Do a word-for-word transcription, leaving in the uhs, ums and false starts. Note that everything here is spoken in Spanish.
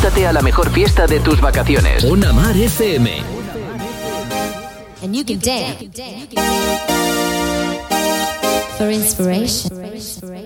apúntate a la mejor fiesta de tus vacaciones. Ona Mar F M. And you can dance for inspiration.